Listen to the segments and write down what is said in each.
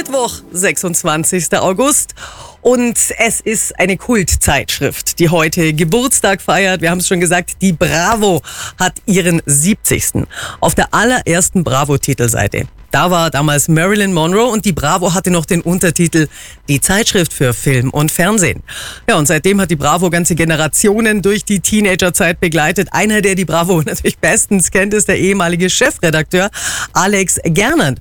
Mittwoch, 26. August. Und es ist eine Kultzeitschrift, die heute Geburtstag feiert. Wir haben es schon gesagt, die Bravo hat ihren 70. Auf der allerersten Bravo-Titelseite. Da war damals Marilyn Monroe und die Bravo hatte noch den Untertitel Die Zeitschrift für Film und Fernsehen. Ja, und seitdem hat die Bravo ganze Generationen durch die Teenagerzeit begleitet. Einer, der die Bravo natürlich bestens kennt, ist der ehemalige Chefredakteur Alex Gernand.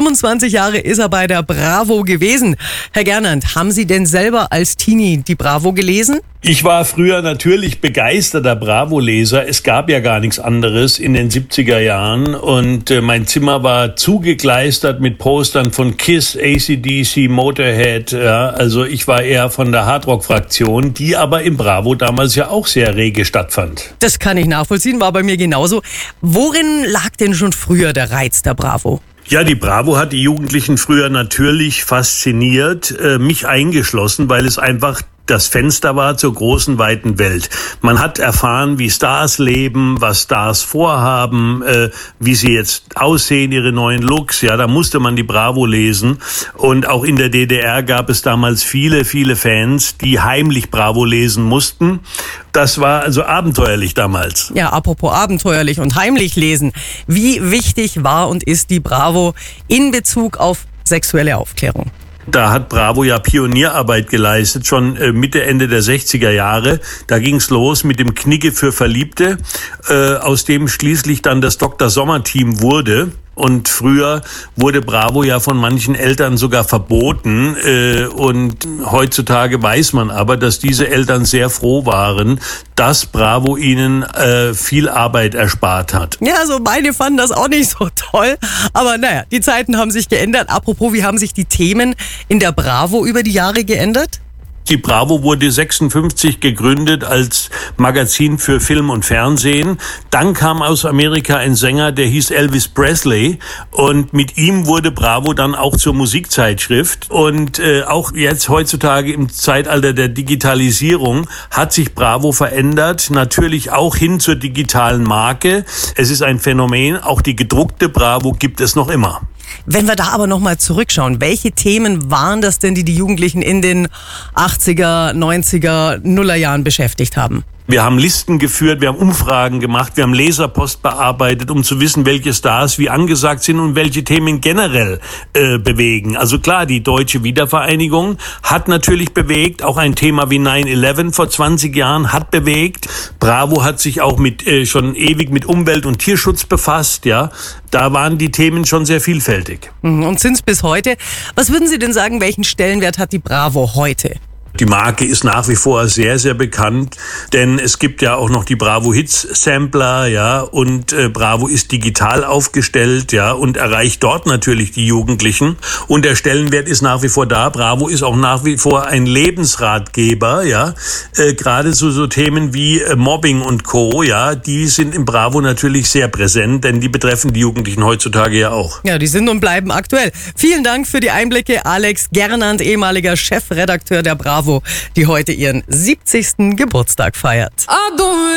25 Jahre ist er bei der Bravo gewesen. Herr Gernand, haben Sie denn selber als Teenie die Bravo gelesen? Ich war früher natürlich begeisterter Bravo-Leser. Es gab ja gar nichts anderes in den 70er Jahren. Und mein Zimmer war zugekleistert mit Postern von Kiss, AC/DC, Motorhead. Ja, also ich war eher von der Hardrock-Fraktion, die aber im Bravo damals ja auch sehr rege stattfand. Das kann ich nachvollziehen, war bei mir genauso. Worin lag denn schon früher der Reiz der Bravo? Ja, die Bravo hat die Jugendlichen früher natürlich fasziniert, mich eingeschlossen, weil es einfach das Fenster war zur großen, weiten Welt. Man hat erfahren, wie Stars leben, was Stars vorhaben, wie sie jetzt aussehen, ihre neuen Looks. Ja, da musste man die Bravo lesen. Und auch in der DDR gab es damals viele, viele Fans, die heimlich Bravo lesen mussten. Das war also abenteuerlich damals. Ja, apropos abenteuerlich und heimlich lesen. Wie wichtig war und ist die Bravo in Bezug auf sexuelle Aufklärung? Da hat Bravo ja Pionierarbeit geleistet, schon Mitte, Ende der 60er Jahre. Da ging's los mit dem Knigge für Verliebte, aus dem schließlich dann das Dr. Sommer-Team wurde. Und früher wurde Bravo ja von manchen Eltern sogar verboten. Und heutzutage weiß man aber, dass diese Eltern sehr froh waren, dass Bravo ihnen viel Arbeit erspart hat. Ja, also meine fanden das auch nicht so toll. Aber naja, die Zeiten haben sich geändert. Apropos, wie haben sich die Themen in der Bravo über die Jahre geändert? Die Bravo wurde 56 gegründet als Magazin für Film und Fernsehen. Dann kam aus Amerika ein Sänger, der hieß Elvis Presley. Und mit ihm wurde Bravo dann auch zur Musikzeitschrift. Und auch jetzt heutzutage im Zeitalter der Digitalisierung hat sich Bravo verändert. Natürlich auch hin zur digitalen Marke. Es ist ein Phänomen. Auch die gedruckte Bravo gibt es noch immer. Wenn wir da aber nochmal zurückschauen, welche Themen waren das denn, die Jugendlichen in den 80er, 90er, Nullerjahren beschäftigt haben? Wir haben Listen geführt, wir haben Umfragen gemacht, wir haben Leserpost bearbeitet, um zu wissen, welche Stars wie angesagt sind und welche Themen generell bewegen. Also klar, die deutsche Wiedervereinigung hat natürlich bewegt, auch ein Thema wie 9/11 vor 20 Jahren hat bewegt. Bravo hat sich auch schon ewig mit Umwelt- und Tierschutz befasst, ja. Da waren die Themen schon sehr vielfältig. Und sind es bis heute. Was würden Sie denn sagen, welchen Stellenwert hat die Bravo heute? Die Marke ist nach wie vor sehr, sehr bekannt, denn es gibt ja auch noch die Bravo Hits Sampler, ja, und Bravo ist digital aufgestellt, ja, und erreicht dort natürlich die Jugendlichen. Und der Stellenwert ist nach wie vor da. Bravo ist auch nach wie vor ein Lebensratgeber, ja, gerade so Themen wie Mobbing und Co., ja, die sind im Bravo natürlich sehr präsent, denn die betreffen die Jugendlichen heutzutage ja auch. Ja, die sind und bleiben aktuell. Vielen Dank für die Einblicke, Alex Gernand, ehemaliger Chefredakteur der Bravo, die heute ihren 70. Geburtstag feiert.